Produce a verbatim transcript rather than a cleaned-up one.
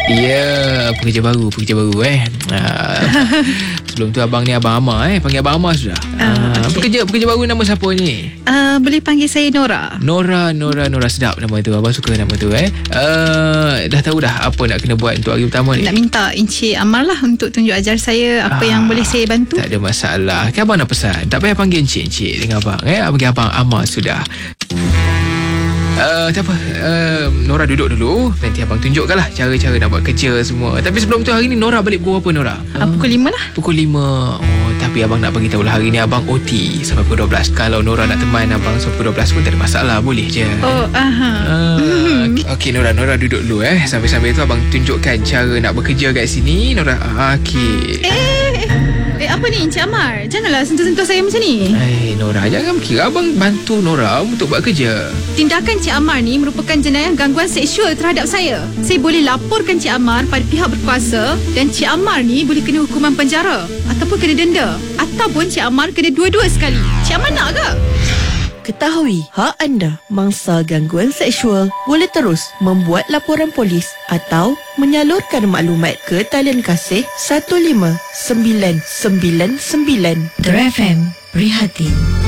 Ya, pekerja baru, pekerja baru eh. Uh, sebelum tu abang ni Abang Amar eh. Panggil Abang Amar sudah. Uh, uh, okay. Pekerja pekerja baru nama siapa ni? Uh, boleh panggil saya Nora. Nora, Nora, Nora, sedap nama tu. Abang suka nama tu eh. Uh, dah tahu dah apa nak kena buat untuk hari pertama ni? Nak minta Encik Amar lah untuk tunjuk ajar saya apa uh, yang boleh saya bantu. Tak ada masalah. Kan abang dah pesan. Tak payah panggil Encik-Encik dengan abang eh. Abang panggil Abang Amar sudah. Uh, tak apa, uh, Nora duduk dulu. Nanti abang tunjukkan lah cara-cara nak buat kerja semua. Tapi sebelum tu, hari ni Nora balik pukul berapa Nora? Uh, pukul lima lah. Pukul lima. Oh, tapi abang nak bagi tahu lah, hari ni abang O T sampai pukul dua belas. Kalau Nora nak teman abang sampai pukul dua belas pun tak ada masalah, boleh je. Oh, aha. uh, mm. Okey Nora, Nora duduk dulu eh. Sambil-sambil tu abang tunjukkan cara nak bekerja kat sini. Nora, uh, okey. Eh, eh, eh. Eh, apa ni Encik Amar? Janganlah sentuh-sentuh saya macam ni. Eh, Nora, jangan kira abang bantu Nora untuk buat kerja. Tindakan Cik Amar ni merupakan jenayah gangguan seksual terhadap saya. Saya boleh laporkan Cik Amar pada pihak berkuasa dan Cik Amar ni boleh kena hukuman penjara ataupun kena denda. Ataupun Cik Amar kena dua-dua sekali. Cik Amar nak ke? Ketahui hak anda mangsa gangguan seksual boleh terus membuat laporan polis atau menyalurkan maklumat ke talian kasih satu lima sembilan sembilan sembilan. True F M, Prihatin.